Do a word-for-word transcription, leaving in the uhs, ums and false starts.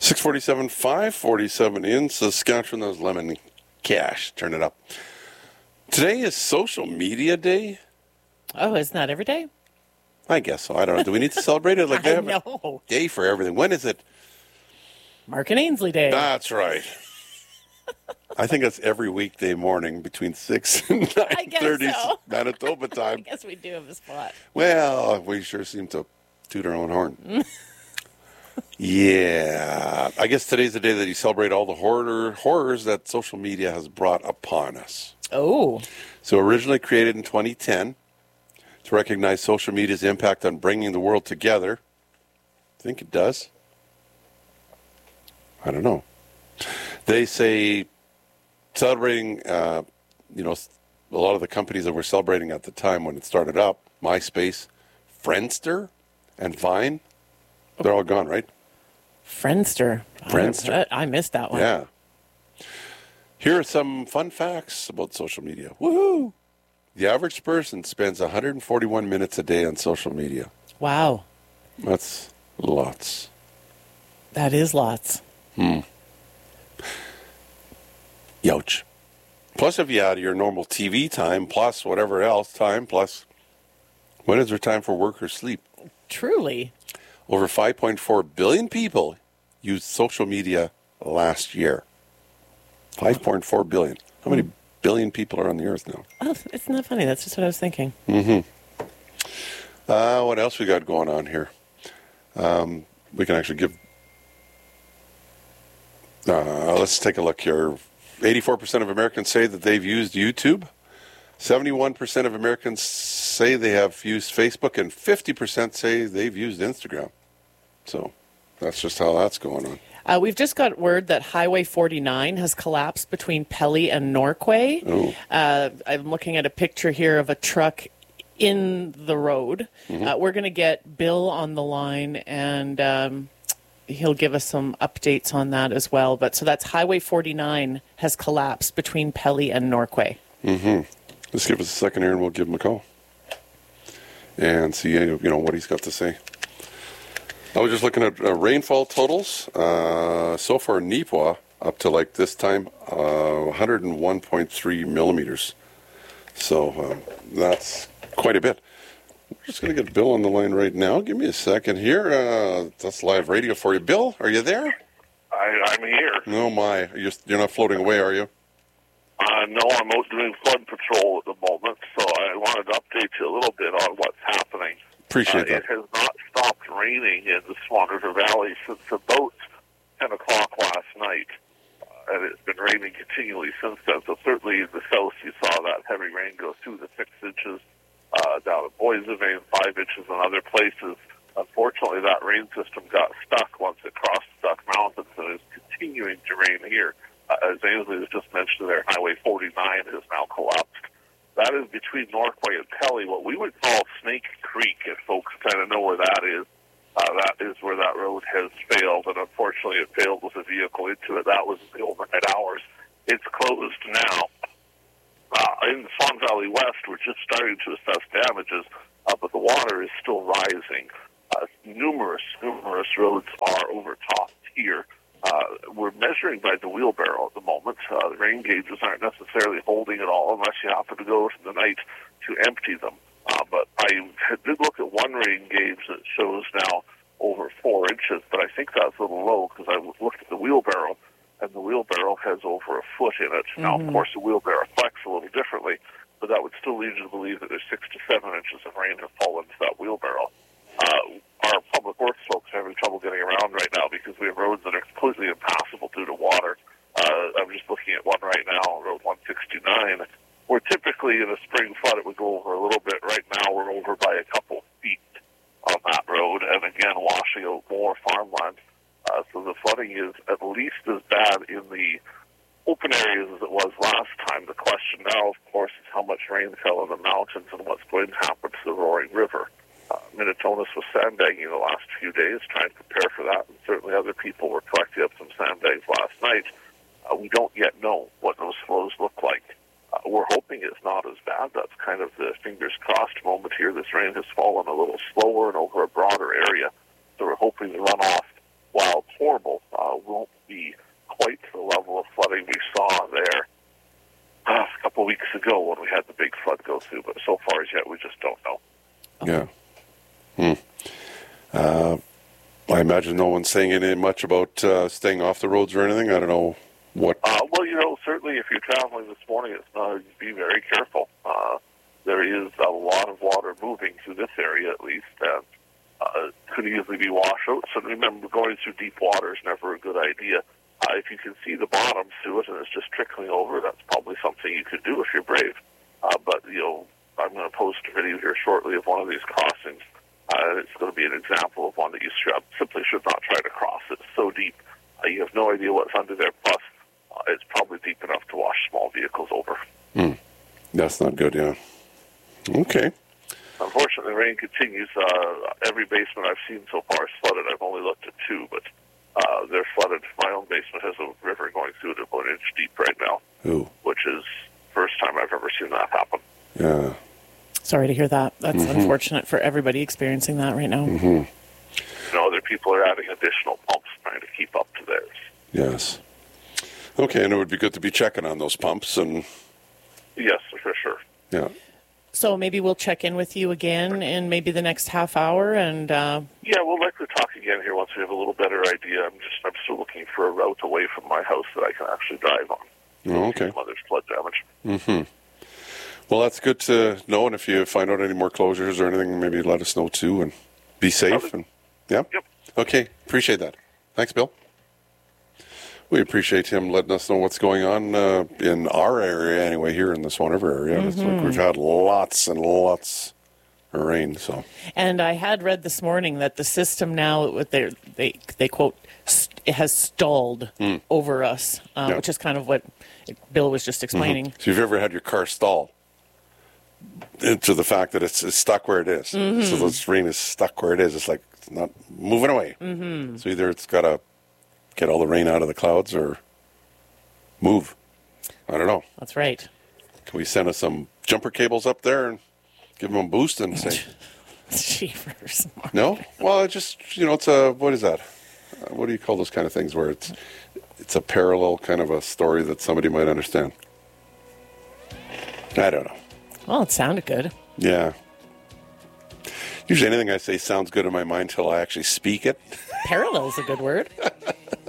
six forty-seven, five forty-seven in Saskatchewan. Those lemon cash. Turn it up. Today is Social Media Day. Oh, isn't that every day? I guess so. I don't know. Do we need to celebrate it? Like they I have know. a day for everything. When is it? Mark and Ainsley Day. That's right. I think that's every weekday morning between six and nine thirty so. Manitoba time. I guess we do have a spot. Well, we sure seem to toot our own horn. Yeah. I guess today's the day that you celebrate all the horror, horrors that social media has brought upon us. Oh. So originally created in twenty ten to recognize social media's impact on bringing the world together. I think it does. I don't know. They say celebrating, uh, you know, a lot of the companies that were celebrating at the time when it started up, MySpace, Friendster, and Vine, they're all gone, right? Friendster. Friendster. I, I missed that one. Yeah. Here are some fun facts about social media. Woohoo! The average person spends one hundred forty-one minutes a day on social media. Wow. That's lots. That is lots. Hmm. Youch. Plus, if you add your normal T V time, plus whatever else time, plus when is there time for work or sleep? Truly. Over five point four billion people used social media last year. five point four billion. How many billion people are on the earth now? Oh, it's not funny. That's just what I was thinking. Mm-hmm. Uh, what else we got going on here? Um, we can actually give... Uh, let's take a look here. eighty-four percent of Americans say that they've used YouTube. seventy-one percent of Americans say they have used Facebook, and fifty percent say they've used Instagram. So that's just how that's going on. Uh, we've just got word that Highway forty-nine has collapsed between Pelly and Norquay. Oh. Uh, I'm looking at a picture here of a truck in the road. Mm-hmm. Uh, we're going to get Bill on the line, and um, he'll give us some updates on that as well. But so that's Highway forty-nine has collapsed between Pelly and Norquay. Mm-hmm. Let's give us a second here, and we'll give him a call and see, you know, what he's got to say. I was just looking at uh, rainfall totals. Uh, so far, Nipawin, up to like this time, uh, one hundred one point three millimeters. So um, that's quite a bit. We're just going to get Bill on the line right now. Give me a second here. Uh, that's live radio for you. Bill, are you there? I, I'm here. No, my. You're, you're not floating away, are you? Uh, no, I'm out doing flood patrol at the moment, so I wanted to update you a little bit on what's happening. Appreciate uh, that. It has not stopped raining in the Swan River Valley since about ten o'clock last night, uh, and it's been raining continually since then. So certainly in the south you saw that heavy rain go through the six inches, uh, down at Boissevain, five inches in other places. Unfortunately, that rain system got stuck once it crossed Duck Mountains and is continuing to rain here. Uh, as Ainsley was just mentioned there, Highway forty-nine has now collapsed. That is between Norquay and Pelly, what we would call Snake Creek, if folks kind of know where that is. Uh, that is where that road has failed, and unfortunately it failed with a vehicle into it. That was in the overnight hours. It's closed now. Uh, in the Swan Valley West, we're just starting to assess damages, uh, but the water is still rising. Uh, numerous, numerous roads are overtopped here. Uh, we're measuring by the wheelbarrow at the moment. Uh, the rain gauges aren't necessarily holding at all unless you happen to go to the night to empty them. Uh, but I did look at one rain gauge that shows now over four inches, but I think that's a little low because I looked at the wheelbarrow, and the wheelbarrow has over a foot in it. Mm-hmm. Now, of course, the wheelbarrow flex a little differently, but that would still lead you to believe that there's six to seven inches of rain have fallen into that wheelbarrow. Uh, our public works folks are having trouble getting around right now because we have roads that are completely impassable due to water. Uh, I'm just looking at one right now, Road one sixty-nine, where typically in a spring flood it would go over a little bit. Right now we're over by a couple feet on that road, and again washing out more farmland. Uh, so the flooding is at least as bad in the open areas as it was last time. The question now, of course, is how much rain fell in the mountains and what's going to happen to the Roaring River. Uh, Minnetonus was sandbagging the last few days, trying to prepare for that, and certainly other people were collecting up some sandbags last night. Uh, we don't yet know what those flows look like. Uh, we're hoping it's not as bad. That's kind of the fingers crossed moment here. This rain has fallen a little slower and over a broader area, so we're hoping the runoff, while it's horrible, uh, yet. We just don't know. Yeah. Hmm. Uh, I imagine no one's saying anything much about uh, staying off the roads or anything. I don't know what. Uh, well, you know, certainly if you're traveling this morning, it's not, be very careful. Uh, there is a lot of water moving through this area, at least, and uh, could easily be washouts. And remember, going through deep water is never a good idea. Uh, if you can see the bottom through it and it's just trickling over, that's probably something you could do if you're brave. Uh, but, you know, I'm going to post a video here shortly of one of these crossings. Uh, it's going to be an example of one that you should, simply should not try to cross. It's so deep. Uh, you have no idea what's under there. Plus, uh, it's probably deep enough to wash small vehicles over. Hmm. That's not good, yeah. Okay. Unfortunately, the rain continues. Uh, every basement I've seen so far is flooded. I've only looked at two, but uh, they're flooded. My own basement has a river going through it about an inch deep right now, Ooh. which is the first time I've ever seen that happen. Yeah. Sorry to hear that. That's Mm-hmm. unfortunate for everybody experiencing that right now. Mm-hmm. You know, other people are adding additional pumps trying to keep up to theirs. Yes. Okay, and it would be good to be checking on those pumps and, Yes, for sure. yeah. So maybe we'll check in with you again in maybe the next half hour, and uh, Yeah, we'll likely talk again here once we have a little better idea. I'm just, I'm still looking for a route away from my house that I can actually drive on. Oh, okay. Some other flood damage. Mm-hmm. Well, that's good to know, and if you find out any more closures or anything, maybe let us know too, and be safe. And yeah. Yep. Okay, appreciate that. Thanks, Bill. We appreciate him letting us know what's going on uh, in our area, anyway, here in the Swan River area. It's like we've had lots and lots of rain. So, and I had read this morning that the system now, what they they they quote, st- it has stalled Mm. over us, uh, Yeah. which is kind of what Bill was just explaining. so if you've ever had your car stall, into the fact that it's, it's stuck where it is. So this rain is stuck where it is. It's like it's not moving away. Mm-hmm. So either it's got to get all the rain out of the clouds or move. I don't know. That's right. Can we send us some jumper cables up there and give them a boost and say, Jeepers. no? Well, it just, you know, it's a, what is that? Uh, what do you call those kind of things where it's, it's a parallel kind of a story that somebody might understand? I don't know. Well, it sounded good. Yeah. Usually anything I say sounds good in my mind till I actually speak it. Parallel's a good word.